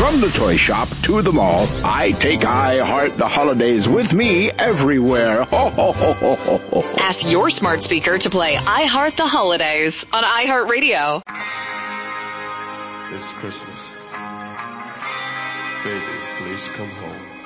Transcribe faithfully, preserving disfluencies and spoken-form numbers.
From the toy shop to the mall, I take I Heart the Holidays with me everywhere. Ho, ho, ho, ho, ho, ho. Ask your smart speaker to play I Heart the Holidays on iHeartRadio. This Christmas, baby, please come home.